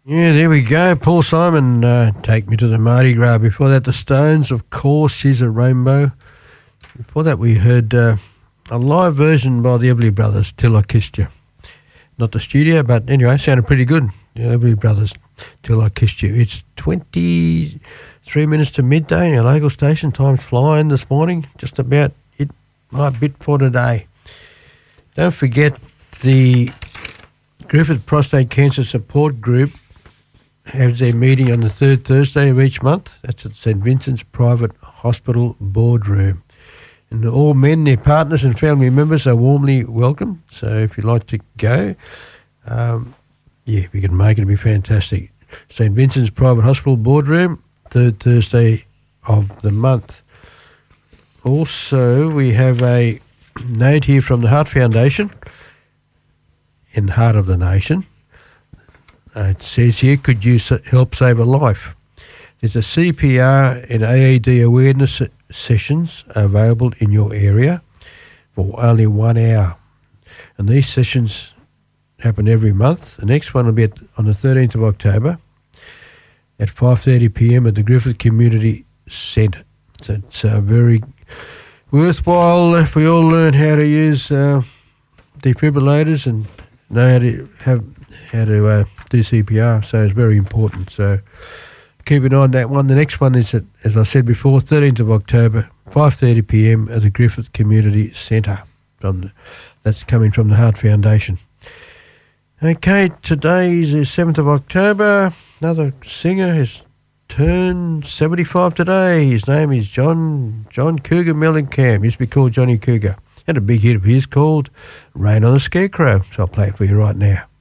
Yeah, there we go. Paul Simon, Take Me to the Mardi Gras. Before that, The Stones, of course, She's a Rainbow. Before that, we heard a live version by the Everly Brothers, Till I Kissed You. Not the studio, but anyway, sounded pretty good. The Everly Brothers, Till I Kissed You. It's 23 minutes to midday in our local station. Time's flying this morning. Just about it, my bit for today. Don't forget the Griffith Prostate Cancer Support Group has their meeting on the third Thursday of each month. That's at St Vincent's Private Hospital Boardroom. And all men, their partners and family members are warmly welcome. So if you'd like to go, if you can make it, it'd be fantastic. St Vincent's Private Hospital Boardroom, third Thursday of the month. Also, we have a note here from the Heart Foundation in Heart of the Nation. It says here, could you help save a life? There's a CPR and AED awareness sessions available in your area for only 1 hour. And these sessions happen every month. The next one will be on the 13th of October at 5:30 p.m. at the Griffith Community Centre. So it's very worthwhile if we all learn how to use defibrillators and know how to do CPR. So it's very important. So keep an eye on that one. The next one is, as I said before, 13th of October, 5:30 p.m. at the Griffith Community Centre. That's coming from the Heart Foundation. Okay, today is the 7th of October. Another singer has turned 75 today. His name is John Cougar Mellencamp. Used to be called Johnny Cougar. Had a big hit of his called Rain on the Scarecrow. So I'll play it for you right now.